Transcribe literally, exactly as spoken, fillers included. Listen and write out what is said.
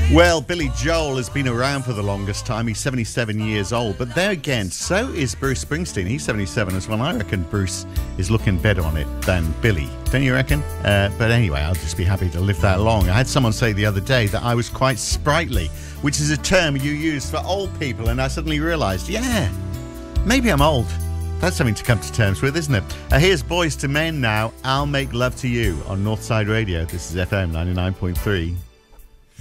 Well, Billy Joel has been around for the longest time. He's seventy-seven years old. But there again, so is Bruce Springsteen. He's seventy-seven as well. I reckon Bruce is looking better on it than Billy. Don't you reckon? Uh, but anyway, I'll just be happy to live that long. I had someone say the other day that I was quite sprightly, which is a term you use for old people. And I suddenly realised, yeah, maybe I'm old. That's something to come to terms with, isn't it? Uh, here's Boys to Men now. I'll Make Love to You on Northside Radio. This is F M ninety-nine point three.